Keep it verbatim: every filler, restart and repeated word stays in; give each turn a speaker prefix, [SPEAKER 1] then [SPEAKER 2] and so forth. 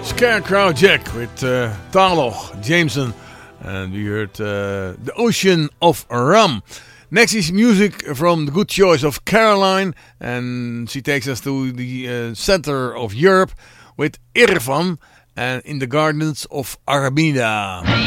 [SPEAKER 1] Scarecrow Jack with uh, Talo Jameson, and we heard uh, The Ocean of Rum. Next is music from the good choice of Caroline, and she takes us to the uh, center of Europe with Irfan and In the Gardens of Armida.